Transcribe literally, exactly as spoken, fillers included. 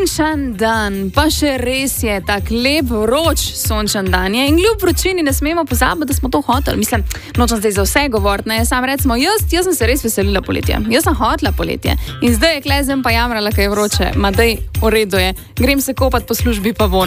Sončen dan, pa še res je tak lep, vroč sončen dan je. In kljub vročini ne smemo pozabiti, da smo to hoteli. Mislim, nočem zdaj za vse govoriti, ne, sam recimo, jaz, jaz sem se res veselila poletje. Jaz sem hotela poletje. In zdaj je klezem pa jamrala, kaj je vroče. Ma dej, v redu je. Grem se kopati po službi, pa von.